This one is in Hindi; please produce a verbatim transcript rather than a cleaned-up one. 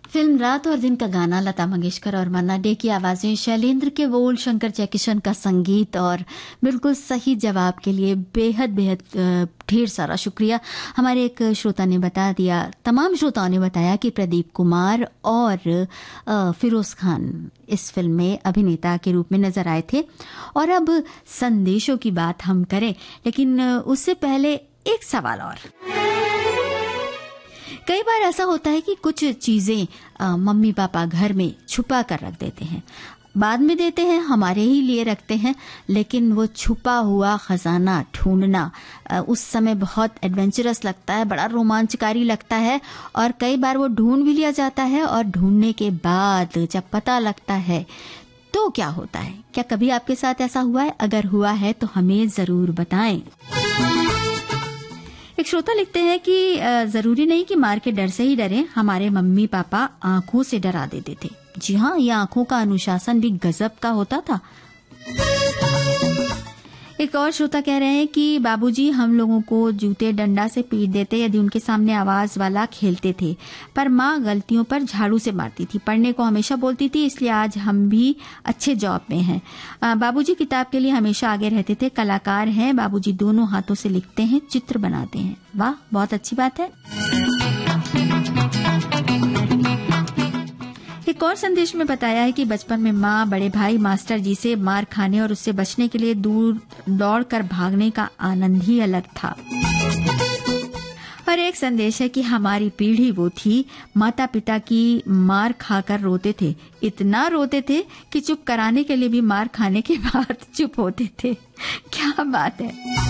फिल्म रात और दिन का गाना, लता मंगेशकर और मन्ना डे की आवाजें, शैलेंद्र के बोल, शंकर जयकिशन का संगीत और बिल्कुल सही जवाब के लिए बेहद बेहद ढेर सारा शुक्रिया। हमारे एक श्रोता ने बता दिया, तमाम श्रोताओं ने बताया कि प्रदीप कुमार और फिरोज खान इस फिल्म में अभिनेता के रूप में नजर आए थे। और अब संदेशों की बात हम करें, लेकिन उससे पहले एक सवाल और। कई बार ऐसा होता है कि कुछ चीजें मम्मी पापा घर में छुपा कर रख देते हैं, बाद में देते हैं, हमारे ही लिए रखते हैं, लेकिन वो छुपा हुआ खजाना ढूंढना उस समय बहुत एडवेंचरस लगता है, बड़ा रोमांचकारी लगता है। और कई बार वो ढूंढ भी लिया जाता है और ढूंढने के बाद जब पता लगता है तो क्या होता है? क्या कभी आपके साथ ऐसा हुआ है? अगर हुआ है तो हमें जरूर बताएं। एक श्रोता लिखते हैं कि जरूरी नहीं कि मार के डर से ही डरें, हमारे मम्मी पापा आंखों से डरा देते थे। जी हाँ, ये आंखों का अनुशासन भी गजब का होता था। एक और श्रोता कह रहे हैं कि बाबूजी हम लोगों को जूते डंडा से पीट देते यदि उनके सामने आवाज वाला खेलते थे, पर माँ गलतियों पर झाड़ू से मारती थी, पढ़ने को हमेशा बोलती थी, इसलिए आज हम भी अच्छे जॉब में हैं। बाबूजी किताब के लिए हमेशा आगे रहते थे, कलाकार हैं बाबूजी, दोनों हाथों से लिखते हैं, चित्र बनाते हैं। वाह, बहुत अच्छी बात है। एक और संदेश में बताया है कि बचपन में माँ बड़े भाई मास्टर जी से मार खाने और उससे बचने के लिए दूर दौड़ कर भागने का आनंद ही अलग था। और एक संदेश है कि हमारी पीढ़ी वो थी, माता पिता की मार खाकर रोते थे, इतना रोते थे कि चुप कराने के लिए भी मार खाने के बाद चुप होते थे। क्या बात है।